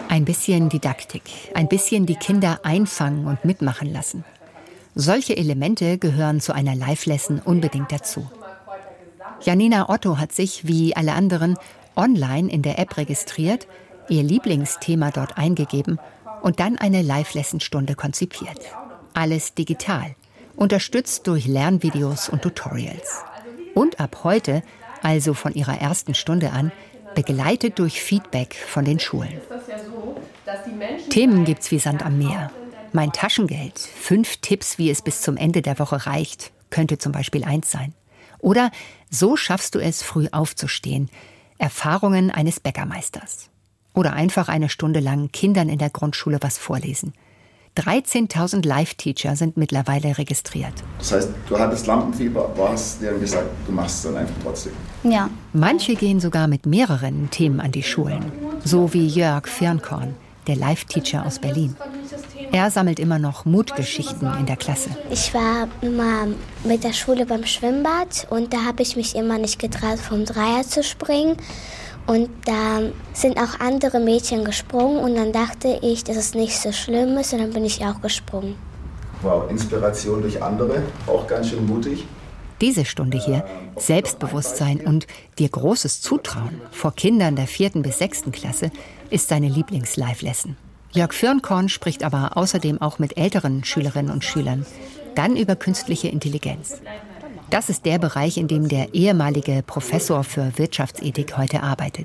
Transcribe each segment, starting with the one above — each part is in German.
Ein bisschen Didaktik, ein bisschen die Kinder einfangen und mitmachen lassen. Solche Elemente gehören zu einer Live-Lesson unbedingt dazu. Janina Otto hat sich, wie alle anderen, online in der App registriert, ihr Lieblingsthema dort eingegeben und dann eine Live-Lesson-Stunde konzipiert. Alles digital, unterstützt durch Lernvideos und Tutorials. Und ab heute, also von ihrer ersten Stunde an, begleitet durch Feedback von den Schulen. Themen gibt's wie Sand am Meer. Mein Taschengeld, 5 Tipps, wie es bis zum Ende der Woche reicht, könnte zum Beispiel eins sein. Oder so schaffst du es, früh aufzustehen. Erfahrungen eines Bäckermeisters. Oder einfach eine Stunde lang Kindern in der Grundschule was vorlesen. 13.000 Live-Teacher sind mittlerweile registriert. Das heißt, du hattest Lampenfieber, aber hast dir gesagt, du machst es dann einfach trotzdem. Ja. Manche gehen sogar mit mehreren Themen an die Schulen. So wie Jörg Firnkorn, der Live-Teacher aus Berlin. Er sammelt immer noch Mutgeschichten in der Klasse. Ich war immer mit der Schule beim Schwimmbad und da habe ich mich immer nicht getraut, vom Dreier zu springen. Und da sind auch andere Mädchen gesprungen und dann dachte ich, dass es nicht so schlimm ist und dann bin ich auch gesprungen. Wow, Inspiration durch andere, auch ganz schön mutig. Diese Stunde hier, Selbstbewusstsein und dir großes Zutrauen vor Kindern der 4. bis 6. Klasse, ist seine Lieblings-Live-Lesson. Jörg Firnkorn spricht aber außerdem auch mit älteren Schülerinnen und Schülern, dann über künstliche Intelligenz. Das ist der Bereich, in dem der ehemalige Professor für Wirtschaftsethik heute arbeitet.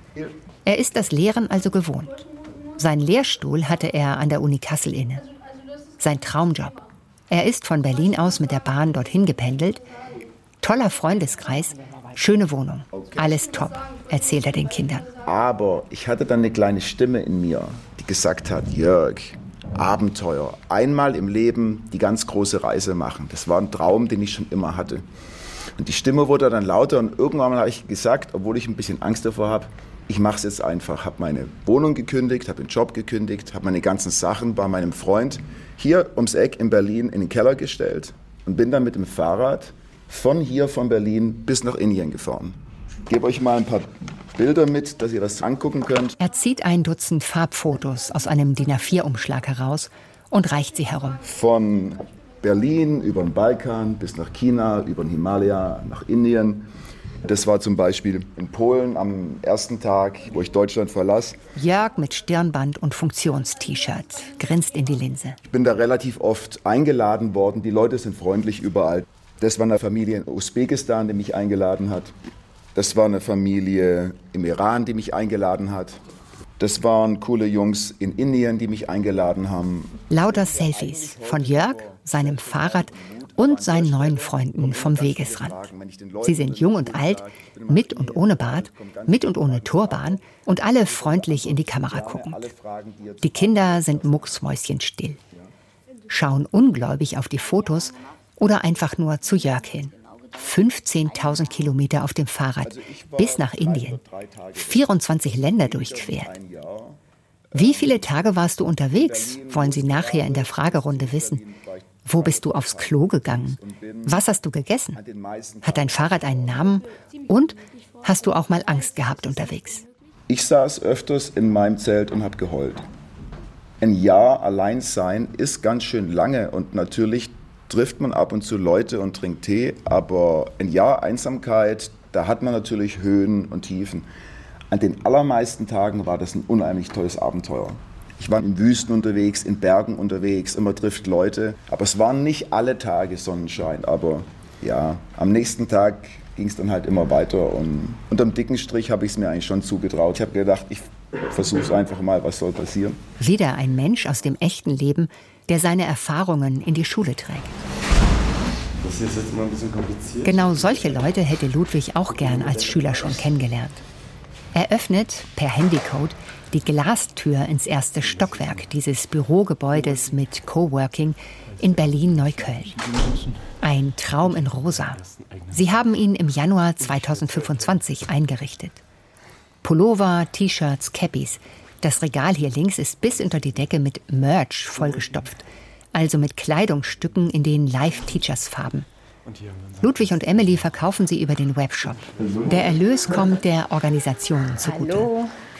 Er ist das Lehren also gewohnt. Seinen Lehrstuhl hatte er an der Uni Kassel inne. Sein Traumjob. Er ist von Berlin aus mit der Bahn dorthin gependelt. Toller Freundeskreis, schöne Wohnung, alles top, erzählt er den Kindern. Aber ich hatte dann eine kleine Stimme in mir, die gesagt hat, Jörg, Abenteuer, einmal im Leben die ganz große Reise machen. Das war ein Traum, den ich schon immer hatte. Und die Stimme wurde dann lauter und irgendwann habe ich gesagt, obwohl ich ein bisschen Angst davor habe, ich mache es jetzt einfach. Habe meine Wohnung gekündigt, habe den Job gekündigt, habe meine ganzen Sachen bei meinem Freund hier ums Eck in Berlin in den Keller gestellt und bin dann mit dem Fahrrad von Berlin bis nach Indien gefahren. Ich gebe euch mal ein paar Bilder mit, dass ihr das angucken könnt. Er zieht ein Dutzend Farbfotos aus einem DIN A4-Umschlag heraus und reicht sie herum. Von Berlin über den Balkan bis nach China, über den Himalaya, nach Indien. Das war zum Beispiel in Polen am ersten Tag, wo ich Deutschland verlasse. Jörg mit Stirnband und Funktions-T-Shirt grinst in die Linse. Ich bin da relativ oft eingeladen worden. Die Leute sind freundlich überall. Das war eine Familie in Usbekistan, die mich eingeladen hat. Das war eine Familie im Iran, die mich eingeladen hat. Das waren coole Jungs in Indien, die mich eingeladen haben. Lauter Selfies von Jörg, seinem Fahrrad und seinen neuen Freunden vom Wegesrand. Sie sind jung und alt, mit und ohne Bart, mit und ohne Turban und alle freundlich in die Kamera gucken. Die Kinder sind mucksmäuschenstill, schauen ungläubig auf die Fotos oder einfach nur zu Jörg hin. 15.000 Kilometer auf dem Fahrrad bis nach Indien, 24 Länder durchquert. Wie viele Tage warst du unterwegs, wollen sie nachher in der Fragerunde wissen. Wo bist du aufs Klo gegangen? Was hast du gegessen? Hat dein Fahrrad einen Namen? Und hast du auch mal Angst gehabt unterwegs? Ich saß öfters in meinem Zelt und habe geheult. Ein Jahr allein sein ist ganz schön lange und natürlich trifft man ab und zu Leute und trinkt Tee, aber ein Jahr Einsamkeit, da hat man natürlich Höhen und Tiefen. An den allermeisten Tagen war das ein unheimlich tolles Abenteuer. Ich war in Wüsten unterwegs, in Bergen unterwegs, immer trifft Leute, aber es waren nicht alle Tage Sonnenschein, aber ja, am nächsten Tag ging es dann halt immer weiter und unterm dicken Strich habe ich es mir eigentlich schon zugetraut. Ich habe gedacht, ich versuche es einfach mal, was soll passieren. Wieder ein Mensch aus dem echten Leben, der seine Erfahrungen in die Schule trägt. Das ist jetzt mal ein bisschen kompliziert. Genau solche Leute hätte Ludwig auch gern als Schüler schon kennengelernt. Er öffnet per Handycode die Glastür ins erste Stockwerk dieses Bürogebäudes mit Coworking in Berlin-Neukölln. Ein Traum in Rosa. Sie haben ihn im Januar 2025 eingerichtet. Pullover, T-Shirts, Cappies. Das Regal hier links ist bis unter die Decke mit Merch vollgestopft. Also mit Kleidungsstücken in den Live-Teachers-Farben. Ludwig und Emily verkaufen sie über den Webshop. Der Erlös kommt der Organisation zugute. Hallo.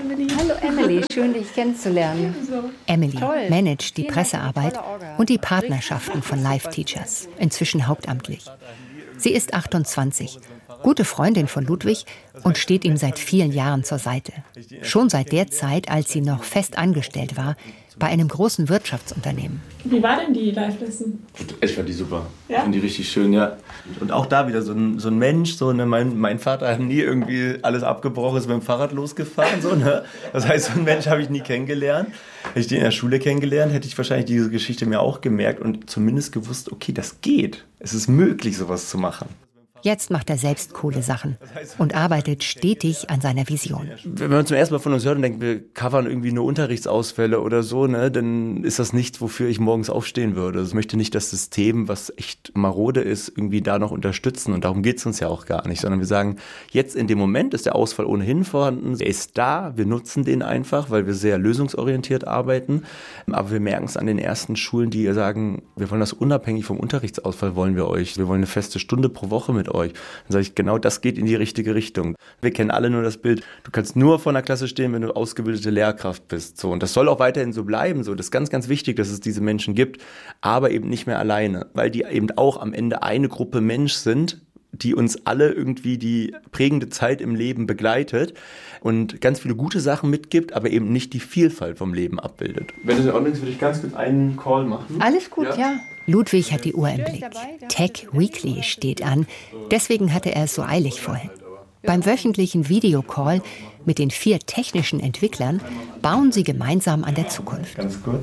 Emily. Hallo Emily, schön dich kennenzulernen. Emily managt die Pressearbeit und die Partnerschaften von Live Teachers, inzwischen hauptamtlich. Sie ist 28, gute Freundin von Ludwig und steht ihm seit vielen Jahren zur Seite. Schon seit der Zeit, als sie noch fest angestellt war, bei einem großen Wirtschaftsunternehmen. Wie war denn die Live-Lesson? Ich fand die super. Ja? Ich fand die richtig schön, ja. Und auch da wieder so ein Mensch, mein Vater hat nie irgendwie alles abgebrochen, ist mit dem Fahrrad losgefahren. So, ne? Das heißt, so einen Mensch habe ich nie kennengelernt. Hätte ich den in der Schule kennengelernt, hätte ich wahrscheinlich diese Geschichte mir auch gemerkt und zumindest gewusst, okay, das geht. Es ist möglich, sowas zu machen. Jetzt macht er selbst coole Sachen und arbeitet stetig an seiner Vision. Wenn man zum ersten Mal von uns hört und denkt, wir covern irgendwie nur Unterrichtsausfälle oder so, ne, dann ist das nichts, wofür ich morgens aufstehen würde. Ich möchte nicht das System, was echt marode ist, irgendwie da noch unterstützen. Und darum geht es uns ja auch gar nicht, sondern wir sagen, jetzt in dem Moment ist der Ausfall ohnehin vorhanden. Er ist da, wir nutzen den einfach, weil wir sehr lösungsorientiert arbeiten. Aber wir merken es an den ersten Schulen, die sagen, wir wollen das unabhängig vom Unterrichtsausfall, wollen wir euch. Wir wollen eine feste Stunde pro Woche mit euch. Dann sage ich, genau das geht in die richtige Richtung. Wir kennen alle nur das Bild, du kannst nur vor einer Klasse stehen, wenn du ausgebildete Lehrkraft bist. So, und das soll auch weiterhin so bleiben. So, das ist ganz, ganz wichtig, dass es diese Menschen gibt, aber eben nicht mehr alleine, weil die eben auch am Ende eine Gruppe Mensch sind, die uns alle irgendwie die prägende Zeit im Leben begleitet und ganz viele gute Sachen mitgibt, aber eben nicht die Vielfalt vom Leben abbildet. Wenn es in Ordnung ist, würde ich ganz kurz einen Call machen. Alles gut, ja. Ludwig hat die Uhr im Blick. Tech Weekly steht an, deswegen hatte er es so eilig vorhin. Beim wöchentlichen Videocall mit den 4 technischen Entwicklern bauen sie gemeinsam an der Zukunft. Ganz kurz.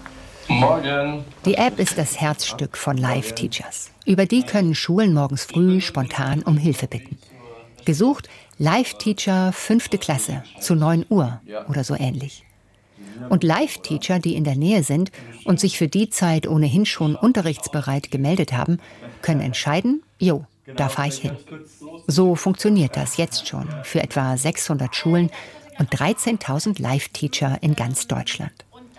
Morgen. Die App ist das Herzstück von Live Teachers. Über die können Schulen morgens früh spontan um Hilfe bitten. Gesucht Live Teacher 5. Klasse zu 9 Uhr oder so ähnlich. Und Live Teacher, die in der Nähe sind und sich für die Zeit ohnehin schon unterrichtsbereit gemeldet haben, können entscheiden, jo, da fahre ich hin. So funktioniert das jetzt schon für etwa 600 Schulen und 13.000 Live Teacher in ganz Deutschland.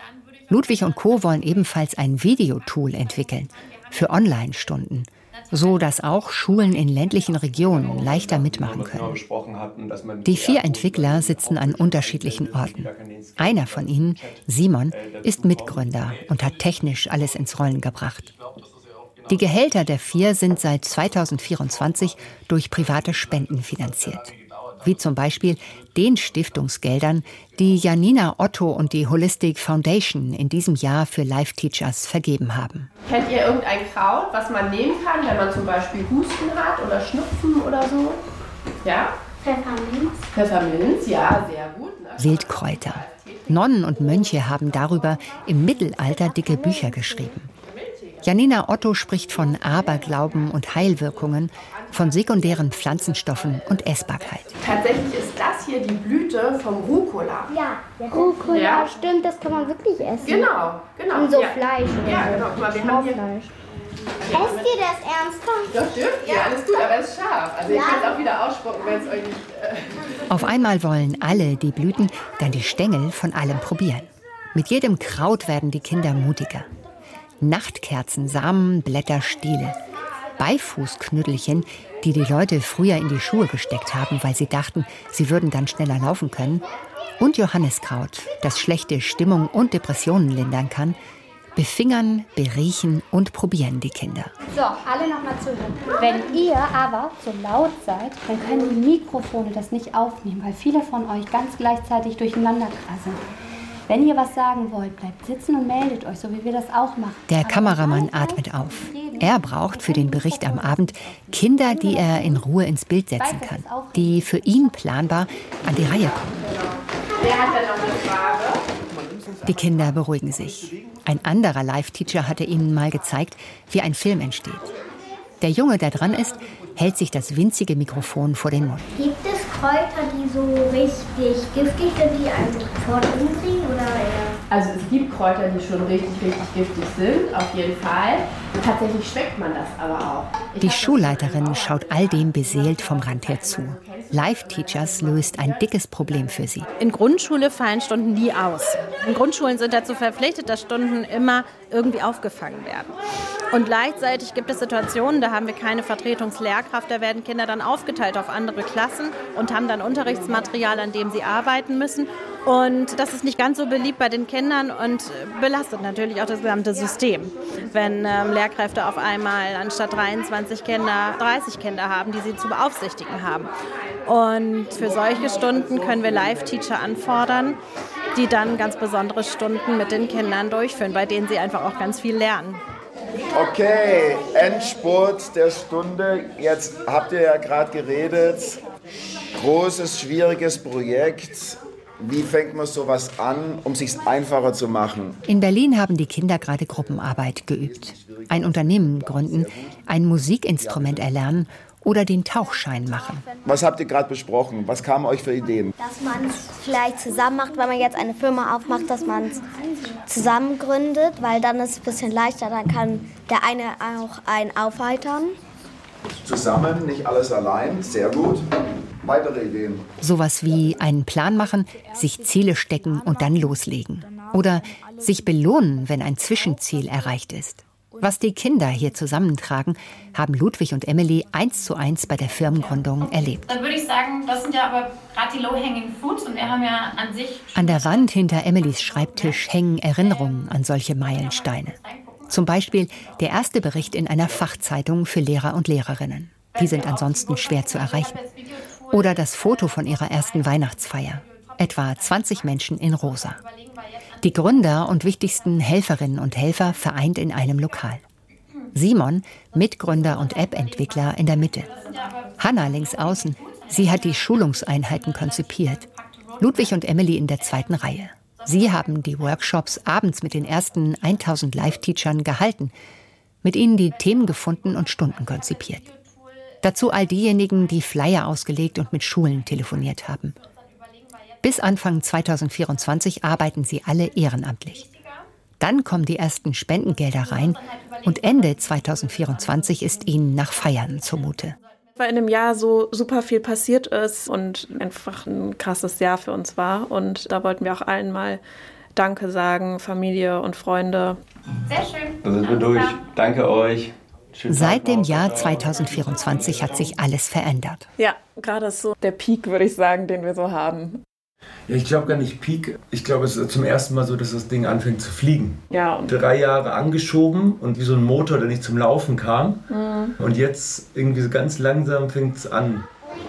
Ludwig und Co. wollen ebenfalls ein Videotool entwickeln für Online-Stunden, so dass auch Schulen in ländlichen Regionen leichter mitmachen können. Die 4 Entwickler sitzen an unterschiedlichen Orten. Einer von ihnen, Simon, ist Mitgründer und hat technisch alles ins Rollen gebracht. Die Gehälter der 4 sind seit 2024 durch private Spenden finanziert. Wie zum Beispiel den Stiftungsgeldern, die Janina Otto und die Holistic Foundation in diesem Jahr für Live Teachers vergeben haben. Kennt ihr irgendein Kraut, was man nehmen kann, wenn man zum Beispiel Husten hat oder Schnupfen oder so? Ja? Pfefferminz. Pfefferminz, ja, sehr gut. Wildkräuter. Nonnen und Mönche haben darüber im Mittelalter dicke Bücher geschrieben. Janina Otto spricht von Aberglauben und Heilwirkungen, von sekundären Pflanzenstoffen und Essbarkeit. Tatsächlich ist das hier die Blüte vom Rucola. Ja, Rucola, ja. Stimmt, das kann man wirklich essen. Genau. Und so ja. Fleisch oder ja, so. genau. Guck mal, wir haben hier... Fleisch. Esst ihr das ernsthaft? Das dürft ihr, alles gut, aber es ist scharf. Also ihr könnt es auch wieder ausspucken, wenn es euch nicht... Auf einmal wollen alle die Blüten, dann die Stängel von allem probieren. Mit jedem Kraut werden die Kinder mutiger. Nachtkerzen, Samen, Blätter, Stiele. Beifußknüttelchen, die die Leute früher in die Schuhe gesteckt haben, weil sie dachten, sie würden dann schneller laufen können. Und Johanniskraut, das schlechte Stimmung und Depressionen lindern kann, befingern, beriechen und probieren die Kinder. So, alle nochmal zuhören. Wenn ihr aber zu laut seid, dann können die Mikrofone das nicht aufnehmen, weil viele von euch ganz gleichzeitig durcheinander quasseln. Wenn ihr was sagen wollt, bleibt sitzen und meldet euch, so wie wir das auch machen. Der Kameramann atmet auf. Er braucht für den Bericht am Abend Kinder, die er in Ruhe ins Bild setzen kann, die für ihn planbar an die Reihe kommen. Wer hat denn noch eine Frage? Die Kinder beruhigen sich. Ein anderer Live-Teacher hatte ihnen mal gezeigt, wie ein Film entsteht. Der Junge, der dran ist, hält sich das winzige Mikrofon vor den Mund. Gibt es Kräuter, die so richtig giftig sind, die einen sofort umbringen oder eher? Also es gibt Kräuter, die schon richtig giftig sind, auf jeden Fall. Tatsächlich schmeckt man das aber auch. Die Schulleiterin schaut all dem beseelt vom Rand her zu. Live Teachers löst ein dickes Problem für sie. In Grundschule fallen Stunden nie aus. In Grundschulen sind dazu verpflichtet, dass Stunden immer irgendwie aufgefangen werden. Und gleichzeitig gibt es Situationen, da haben wir keine Vertretungslehrkraft, da werden Kinder dann aufgeteilt auf andere Klassen und haben dann Unterrichtsmaterial, an dem sie arbeiten müssen. Und das ist nicht ganz so beliebt bei den Kindern und belastet natürlich auch das gesamte System. Wenn Lehrkräfte auf einmal anstatt 23 Kinder 30 Kinder haben, die sie zu beaufsichtigen haben. Und für solche Stunden können wir Live-Teacher anfordern, die dann ganz besondere Stunden mit den Kindern durchführen, bei denen sie einfach auch ganz viel lernen. Okay, Endspurt der Stunde. Jetzt habt ihr ja gerade geredet. Großes, schwieriges Projekt. Wie fängt man sowas an, um es sich einfacher zu machen? In Berlin haben die Kinder gerade Gruppenarbeit geübt. Ein Unternehmen gründen, ein Musikinstrument erlernen oder den Tauchschein machen. Was habt ihr gerade besprochen? Was kamen euch für Ideen? Dass man es vielleicht zusammen macht, wenn man jetzt eine Firma aufmacht, dass man es zusammen gründet, weil dann ist es ein bisschen leichter, dann kann der eine auch einen aufheitern. Zusammen, nicht alles allein, sehr gut. Weitere Ideen? Sowas wie einen Plan machen, sich Ziele stecken und dann loslegen. Oder sich belohnen, wenn ein Zwischenziel erreicht ist. Was die Kinder hier zusammentragen, haben Ludwig und Emily 1:1 bei der Firmengründung erlebt. Dann würde ich sagen, das sind ja aber gerade die low-hanging fruits und wir haben ja an sich... An der Wand hinter Emilys Schreibtisch hängen Erinnerungen an solche Meilensteine. Zum Beispiel der erste Bericht in einer Fachzeitung für Lehrer und Lehrerinnen. Die sind ansonsten schwer zu erreichen. Oder das Foto von ihrer ersten Weihnachtsfeier. Etwa 20 Menschen in rosa. Die Gründer und wichtigsten Helferinnen und Helfer vereint in einem Lokal. Simon, Mitgründer und App-Entwickler, in der Mitte. Hanna links außen, sie hat die Schulungseinheiten konzipiert. Ludwig und Emily in der zweiten Reihe. Sie haben die Workshops abends mit den ersten 1000 Live-Teachern gehalten, mit ihnen die Themen gefunden und Stunden konzipiert. Dazu all diejenigen, die Flyer ausgelegt und mit Schulen telefoniert haben. Bis Anfang 2024 arbeiten sie alle ehrenamtlich. Dann kommen die ersten Spendengelder rein und Ende 2024 ist ihnen nach Feiern zumute. Weil in dem Jahr so super viel passiert ist und einfach ein krasses Jahr für uns war. Und da wollten wir auch allen mal Danke sagen, Familie und Freunde. Sehr schön. Da sind wir durch. Danke euch. Seit dem Jahr 2024 hat sich alles verändert. Ja, gerade ist so der Peak, würde ich sagen, den wir so haben. Ja, ich glaube gar nicht Peak. Ich glaube, es ist zum ersten Mal so, dass das Ding anfängt zu fliegen. Ja. Und 3 Jahre angeschoben und wie so ein Motor, der nicht zum Laufen kam. Mhm. Und jetzt irgendwie so ganz langsam fängt es an.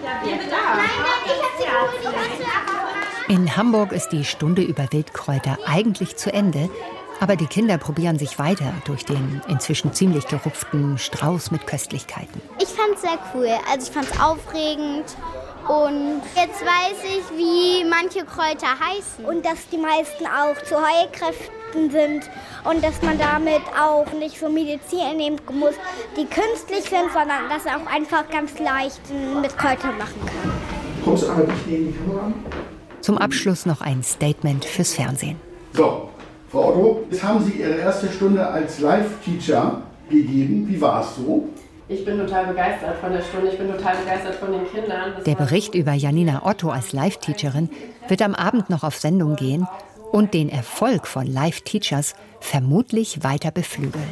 In Hamburg ist die Stunde über Wildkräuter eigentlich zu Ende. Aber die Kinder probieren sich weiter durch den inzwischen ziemlich gerupften Strauß mit Köstlichkeiten. Ich fand es sehr cool. Also ich fand es aufregend. Und jetzt weiß ich, wie manche Kräuter heißen. Und dass die meisten auch zu Heilkräften sind. Und dass man damit auch nicht so Medizin nehmen muss, die künstlich sind, sondern dass er auch einfach ganz leicht mit Kräutern machen kann. Kommst du einmal nicht neben die Kamera? Zum Abschluss noch ein Statement fürs Fernsehen. So, Frau Otto, jetzt haben Sie Ihre erste Stunde als Live-Teacher gegeben. Wie war es so? Ich bin total begeistert von der Stunde, ich bin total begeistert von den Kindern. Der Bericht über Janina Otto als Live-Teacherin wird am Abend noch auf Sendung gehen und den Erfolg von Live-Teachers vermutlich weiter beflügeln.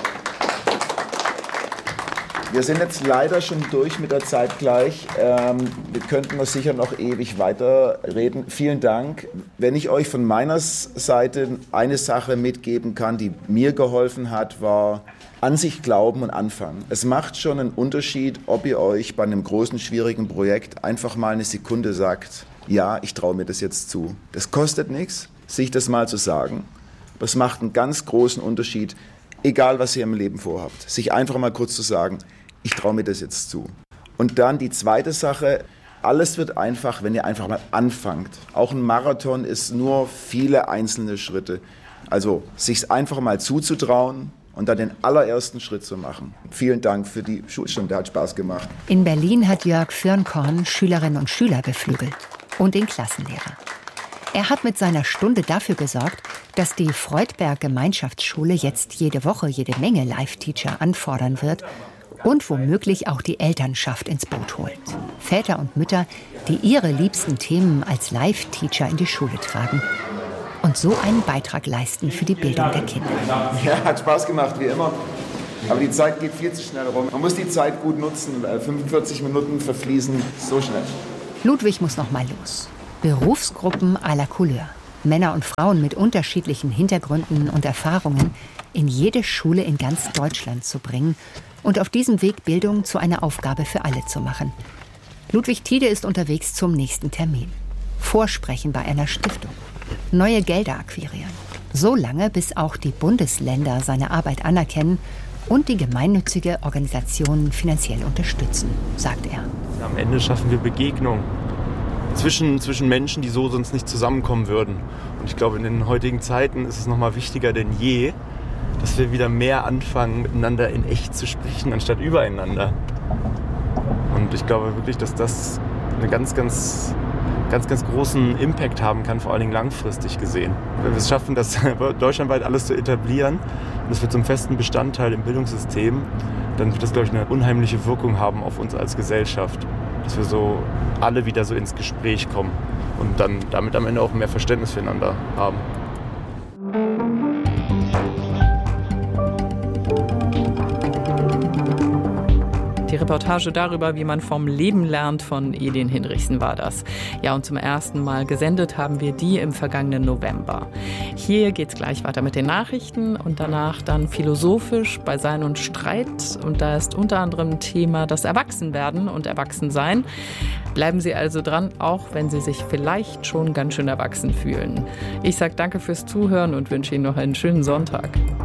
Wir sind jetzt leider schon durch mit der Zeit gleich. Wir könnten noch sicher noch ewig weiterreden. Vielen Dank. Wenn ich euch von meiner Seite eine Sache mitgeben kann, die mir geholfen hat, war an sich glauben und anfangen. Es macht schon einen Unterschied, ob ihr euch bei einem großen, schwierigen Projekt einfach mal eine Sekunde sagt, ja, ich traue mir das jetzt zu. Das kostet nichts, sich das mal zu sagen. Das macht einen ganz großen Unterschied, egal was ihr im Leben vorhabt. Sich einfach mal kurz zu sagen, ich traue mir das jetzt zu. Und dann die zweite Sache, alles wird einfach, wenn ihr einfach mal anfangt. Auch ein Marathon ist nur viele einzelne Schritte. Also sich einfach mal zuzutrauen und dann den allerersten Schritt zu machen. Vielen Dank für die Schulstunde, hat Spaß gemacht. In Berlin hat Jörg Fürnkorn Schülerinnen und Schüler beflügelt und den Klassenlehrer. Er hat mit seiner Stunde dafür gesorgt, dass die Freudberg-Gemeinschaftsschule jetzt jede Woche jede Menge Live-Teacher anfordern wird und womöglich auch die Elternschaft ins Boot holt. Väter und Mütter, die ihre liebsten Themen als Live-Teacher in die Schule tragen und so einen Beitrag leisten für die Bildung der Kinder. Ja, hat Spaß gemacht, wie immer. Aber die Zeit geht viel zu schnell rum. Man muss die Zeit gut nutzen. 45 Minuten verfließen so schnell. Ludwig muss noch mal los. Berufsgruppen à la Couleur. Männer und Frauen mit unterschiedlichen Hintergründen und Erfahrungen in jede Schule in ganz Deutschland zu bringen und auf diesem Weg Bildung zu einer Aufgabe für alle zu machen. Ludwig Tiede ist unterwegs zum nächsten Termin. Vorsprechen bei einer Stiftung. Neue Gelder akquirieren. So lange, bis auch die Bundesländer seine Arbeit anerkennen und die gemeinnützige Organisationen finanziell unterstützen, sagt er. Am Ende schaffen wir Begegnung zwischen Menschen, die so sonst nicht zusammenkommen würden. Und ich glaube, in den heutigen Zeiten ist es noch mal wichtiger denn je, dass wir wieder mehr anfangen, miteinander in echt zu sprechen, anstatt übereinander. Und ich glaube wirklich, dass das einen ganz großen Impact haben kann, vor allen Dingen langfristig gesehen. Wenn wir es schaffen, das deutschlandweit alles zu etablieren und es wird zum festen Bestandteil im Bildungssystem, dann wird das, glaube ich, eine unheimliche Wirkung haben auf uns als Gesellschaft. Dass wir so alle wieder so ins Gespräch kommen und dann damit am Ende auch mehr Verständnis füreinander haben. Die Reportage darüber, wie man vom Leben lernt, von Edin Hinrichsen war das. Ja, und zum ersten Mal gesendet haben wir die im vergangenen November. Hier geht's gleich weiter mit den Nachrichten und danach dann philosophisch bei Sein und Streit. Und da ist unter anderem Thema das Erwachsenwerden und Erwachsensein. Bleiben Sie also dran, auch wenn Sie sich vielleicht schon ganz schön erwachsen fühlen. Ich sage danke fürs Zuhören und wünsche Ihnen noch einen schönen Sonntag.